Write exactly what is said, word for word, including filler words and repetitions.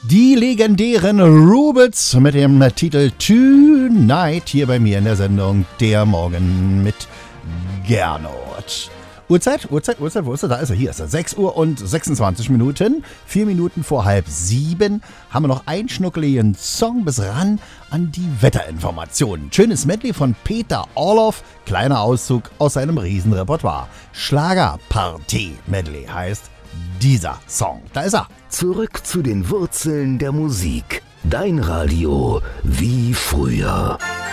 Die legendären Rubels mit dem Titel Tonight hier bei mir in der Sendung Der Morgen mit Gernot. Uhrzeit, Uhrzeit, Uhrzeit, wo ist er? Da ist er, hier ist er. sechs Uhr und sechsundzwanzig Minuten, vier Minuten vor halb sieben, haben wir noch einen schnuckeligen Song bis ran an die Wetterinformationen. Schönes Medley von Peter Orloff, kleiner Auszug aus seinem Riesenrepertoire. Schlagerparty-Medley heißt dieser Song. Da ist er. Zurück zu den Wurzeln der Musik. Dein Radio wie früher.